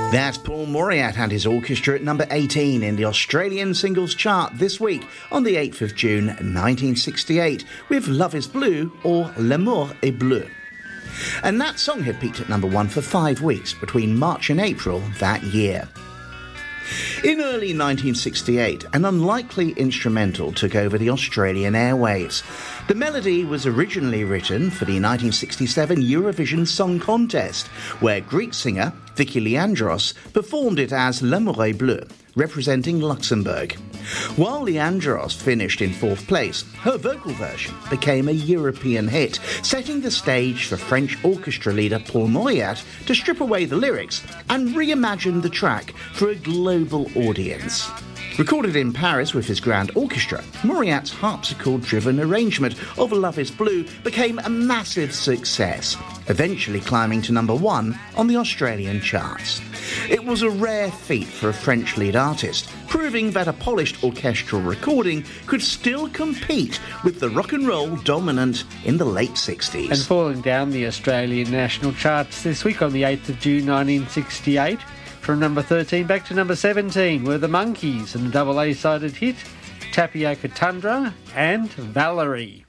That's Paul Mauriat and his orchestra at number 18 in the Australian singles chart this week on the 8th of June 1968 with Love is Blue or L'amour est bleu. And that song had peaked at number 1 for 5 weeks between March and April that year. In early 1968, an unlikely instrumental took over the Australian airwaves. The melody was originally written for the 1967 Eurovision Song Contest, where Greek singer Vicky Leandros performed it as L'amour est bleu, representing Luxembourg. While Leandros finished in 4th place, her vocal version became a European hit, setting the stage for French orchestra leader Paul Mauriat to strip away the lyrics and reimagine the track for a global audience. Recorded in Paris with his grand orchestra, Mauriat's harpsichord-driven arrangement of Love is Blue became a massive success, eventually climbing to number 1 on the Australian charts. It was a rare feat for a French lead artist, proving that a polished orchestral recording could still compete with the rock and roll dominant in the late 60s. And falling down the Australian national charts this week on the 8th of June 1968, from number 13 back to number 17 were the Monkees and the double A-sided hit Tapioca Tundra and Valerie.